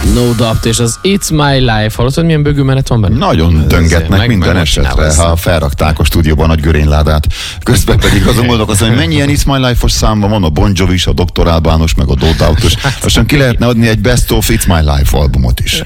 No Doubt, és az It's My Life. Hallottad, milyen bögőmenet van benne? Nagyon döngetnek minden esetre, ha felrakták a stúdióban a nagy görényládát. Közben pedig azon gondolkozom, hogy mennyi ilyen It's My Life-os számban van, a Bon Jovi-s, a Dr. Albános, meg a No Doubt-os. Aztán ki lehetne adni egy Best of It's My Life albumot is.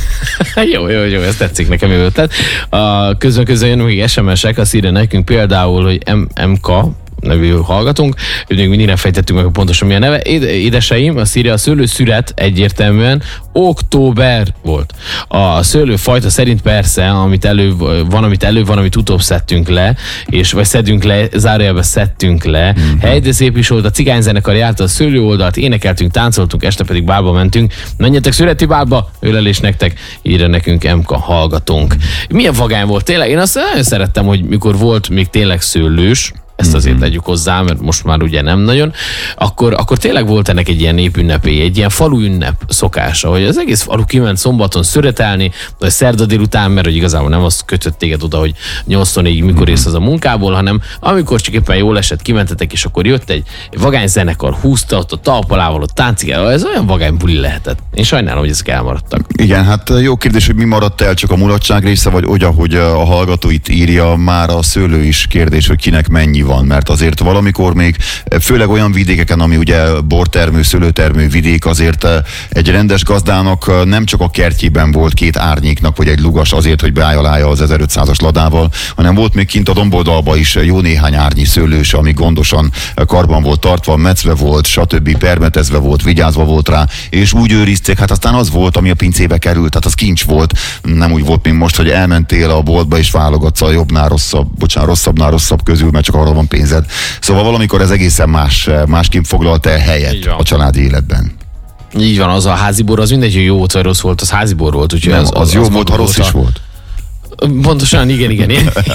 Jó, ez tetszik nekem jövő. Tehát közben jönnek még SMS-ek, azt írja nekünk például, hogy MK nevű hallgatunk, még mindig nem fejtettük meg pontosan mi a neve. Édeseim, azt írja, a szőlőszület egyértelműen október volt. A szőlőfajta szerint persze, amit előbb van, amit utóbb szedtünk le, vagy szedünk le, zárójelben szedtünk le. De szép is volt, a cigányzenekar járt a szőlő oldalt, énekeltünk, táncoltunk, este pedig bálba mentünk. Menjetek születi bálba, ölelés nektek, írja nekünk MK hallgatónk. Milyen vagány volt tényleg? Én azt nagyon szerettem, hogy mikor volt még tényleg szőlős, ezt azért tegyük hozzá, mert most már ugye nem nagyon, akkor tényleg volt ennek egy ilyen népünnepé, egy ilyen falu ünnep szokása, hogy az egész falu kiment szombaton szüretelni, vagy szerda délután, mert hogy igazából nem azt kötött téged oda, hogy 8-4 mikor ész az a munkából, hanem amikor csak éppen jól esett, kimentetek, és akkor jött egy vagány zenekar, húzta ott a talpalával, ott táncigál, ez olyan vagány buli lehetett. Én sajnálom, hogy ezek elmaradtak. Igen, hát jó kérdés, hogy mi maradt el, csak a mulatság része, vagy úgy, ahogy a hallgató itt írja, már a szőlő is kérdés, hogy kinek mennyi van, mert azért valamikor még, főleg olyan vidékeken, ami ugye bortermő, szőlőtermő vidék, azért egy rendes gazdának nem csak a kertjében volt két árnyéknak, vagy egy lugas azért, hogy beállja az 1500-as ladával, hanem volt még kint a domboldalba is jó néhány árnyi szőlős, ami gondosan karban volt tartva, mecve volt, stb. Permetezve volt, vigyázva volt rá, és úgy őrizték, hát aztán az volt, ami a pincébe került, tehát az kincs volt, nem úgy volt, mint most, hogy elmentél a boltba és válogatsz a jobbnál rosszabbnál rosszabb közül, mert csak arra van pénzed. Szóval valamikor ez egészen másként foglalta el helyet a családi életben. Így van, az a házibor, az mindegy, hogy jó volt vagy rossz volt, az házibor volt. Úgyhogy nem, az jó volt, ha rossz is volt. Pontosan, igen.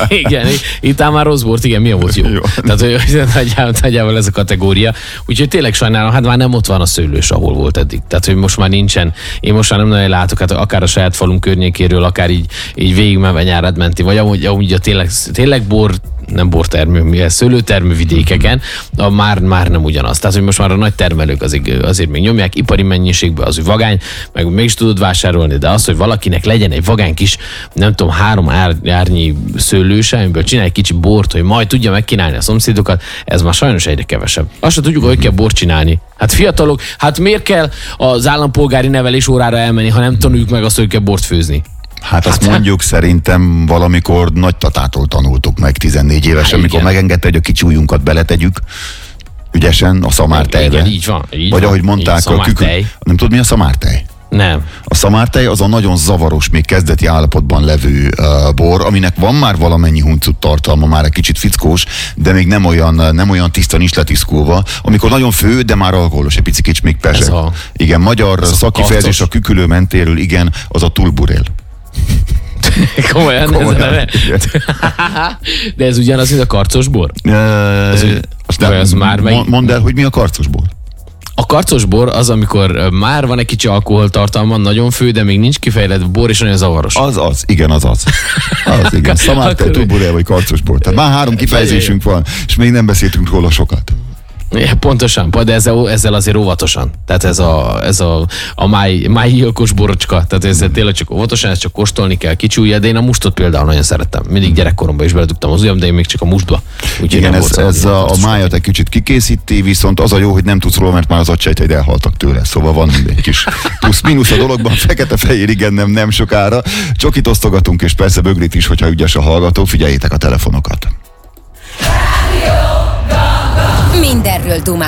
Itt már rossz bort, igen, mi volt jó? Tehát, hogy nagyjából ez a kategória. Úgyhogy tényleg sajnálom, hát már nem ott van a szőlős, ahol volt eddig. Tehát, hogy most már nincsen, én most már nem nagyon látok, hát akár a saját falunk környékéről, akár így végigmenve nyárad menti, vagy amúgy a tényleg nem bortermő, szőlőtermő vidékeken, már nem ugyanaz. Tehát, hogy most már a nagy termelők azért még nyomják ipari mennyiségbe az, hogy vagány, meg mégis tudod vásárolni, de az, hogy valakinek legyen egy vagány kis, nem tudom, 3 árnyi szőlőse, amiből csinálj egy kicsi bort, hogy majd tudja megkínálni a szomszédokat, ez már sajnos egyre kevesebb. Azt sem tudjuk, hogy kell bort csinálni. Hát fiatalok, hát miért kell az állampolgári nevelés órára elmenni, ha nem tanuljuk meg azt, hogy kell bort főzni? Hát azt mondjuk szerintem valamikor nagytatától tanultuk meg 14 évesen, amikor megengedte, hogy a kicsi ujjunkat beletegyük ügyesen a szamártejbe. Igen, így van. Vagy ahogy mondták, a kükül. Nem tudod, mi a szamártej? Nem. A szamártej az a nagyon zavaros, még kezdeti állapotban levő bor, aminek van már valamennyi huncut tartalma, már egy kicsit fickós, de még nem olyan tiszta, nincs letiszkulva. Amikor nagyon fő, de már alkoholos, egy picit még pezseg. Igen, magyar szakifejezés a kükülő mentéről, igen, az a tulburél. Komolyan. De ez ugyanaz, mint a karcos bor? Mondd el, hogy mi a karcos bor? A karcos bor az, amikor már van egy kicsi alkoholtartalma, nagyon fő, de még nincs kifejlett bor, és nagyon zavaros. Az, igen. Az, igen. Szamártej, tulburél vagy karcos bor. Tehát már 3 kifejezésünk van, és még nem beszéltünk róla sokat. Ja, pontosan, de ezzel azért óvatosan. Tehát ez a májgyilkos borocska, tehát ezzel tényleg csak óvatosan, ezt csak kóstolni kell, kicsi ujjad, de én a mustot például nagyon szerettem. Mindig gyerekkoromban is beledugtam az ujjam, de én még csak a mustba. Igen, ez a májat egy kicsit kikészíti, viszont az a jó, hogy nem tudsz róla, mert már az agysejteid elhaltak tőle. Szóval van egy kis plusz-mínusz a dologban, fekete-fehér, igen, nem sokára. Csokit osztogatunk, és persze bögrit is, hogyha ügyes a hallgató, figyeljétek a telefonokat. Mindenről dumálunk.